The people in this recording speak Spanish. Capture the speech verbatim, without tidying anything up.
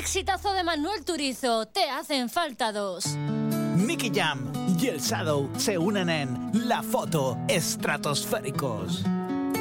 Exitazo de Manuel Turizo, Te hacen falta dos. Nicky Jam y el Shadow se unen en La Foto Estratosféricos.